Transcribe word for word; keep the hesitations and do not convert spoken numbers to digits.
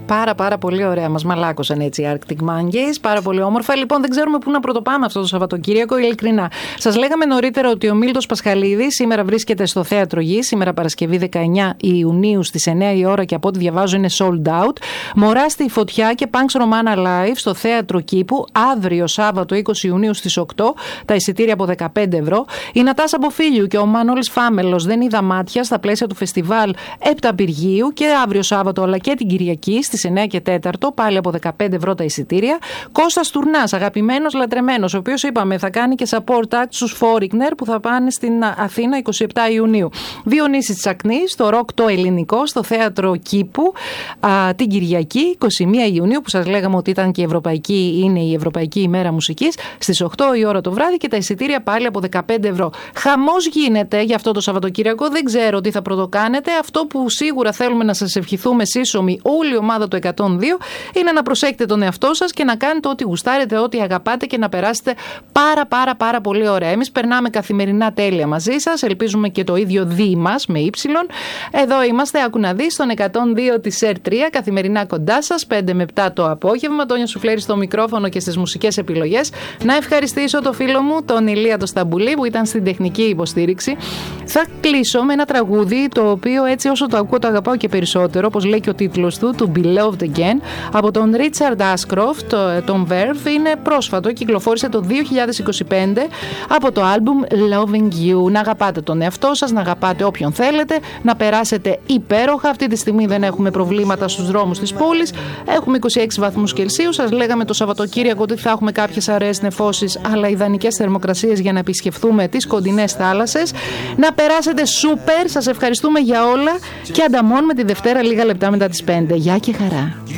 Πάρα πάρα πολύ ωραία. Μας μαλάκωσαν έτσι οι Arctic Monkeys. Πάρα πολύ όμορφα. Λοιπόν, δεν ξέρουμε πού να πρωτοπάμε αυτό το Σαββατοκύριακο, ειλικρινά. Σας λέγαμε νωρίτερα ότι ο Μίλτος Πασχαλίδης σήμερα βρίσκεται στο Θέατρο Γη. Σήμερα Παρασκευή δεκαεννέα Ιουνίου στις εννέα η ώρα και από ό,τι διαβάζω είναι sold out. Μωρά στη Φωτιά και Punks Romana Live στο Θέατρο Κήπου. Αύριο Σάββατο είκοσι Ιουνίου στις οκτώ. Τα εισιτήρια από δεκαπέντε ευρώ. Η Νατάσα Μποφίλιου και ο Μανώλης Φάμελος Δεν είδα μάτια στα πλαίσια του φεστιβάλ Επταπυργίου και αύριο Σάββατο αλλά και την Κυριακή στις εννέα και τέσσερα, πάλι από δεκαπέντε ευρώ τα εισιτήρια. Κώστας Τουρνάς, αγαπημένος, λατρεμένος, ο οποίος είπαμε θα κάνει και support act στους Foreigner που θα πάνε στην Αθήνα είκοσι επτά Ιουνίου. Διονύσης Τσακνής, το ροκ το ελληνικό στο Θέατρο Κήπου α, την Κυριακή είκοσι μία Ιουνίου, που σας λέγαμε ότι ήταν και η Ευρωπαϊκή, είναι η Ευρωπαϊκή ημέρα μουσικής, στις οκτώ η ώρα το βράδυ και τα εισιτήρια πάλι από δεκαπέντε ευρώ. Χαμός γίνεται για αυτό το Σαββατοκύριακο, δεν ξέρω τι θα πρωτοκάνετε. Αυτό που σίγουρα θέλουμε να σας ευχηθούμε σύσσωμη όλη η ομάδα του εκατόν δύο είναι να προσέχετε τον εαυτό σας και να κάνετε ό,τι γουστάρετε, ό,τι αγαπάτε και να περάσετε πάρα πάρα πάρα πολύ ωραία. Εμείς περνάμε καθημερινά τέλεια μαζί σας, ελπίζουμε και το ίδιο δι μας με ύψιλον. Εδώ είμαστε, άκου να δεις, στον εκατόν δύο της ΕΡ τρία, καθημερινά κοντά σας, πέντε με επτά το απόγευμα. Τόνια Σουφλέρη στο μικρόφωνο και στις μουσικές επιλογές. Να ευχαριστήσω το φίλο μου, τον Ηλία το Σταμπουλή, που ήταν στην τεχνική υποστήριξη. Θα κλείσω με ένα τραγούδι το οποίο έτσι όσο το ακούω το αγαπάω και περισσότερο, όπως λέει και ο τίτλος του, του Beloved Again, από τον Richard Ashcroft, τον Verve. Είναι πρόσφατο, κυκλοφόρησε το δύο χιλιάδες είκοσι πέντε από το album Loving You. Να αγαπάτε τον εαυτό σας, να αγαπάτε όποιον θέλετε, να περάσετε υπέροχα. Αυτή τη στιγμή δεν έχουμε προβλήματα στους δρόμους της πόλης. Έχουμε είκοσι έξι βαθμούς Κελσίου. Σας λέγαμε το Σαββατοκύριακο ότι θα έχουμε κάποιες αραιές νεφώσεις, αλλά ιδανικές θερμοκρασίες για να επισκεφθούμε τις κοντινές θάλασσες. Να περάσετε σούπερ. Σας ευχαριστούμε για όλα και ανταμώνουμε τη Δευτέρα λίγα λεπτά μετά τις πέντε. Γεια και χαρά.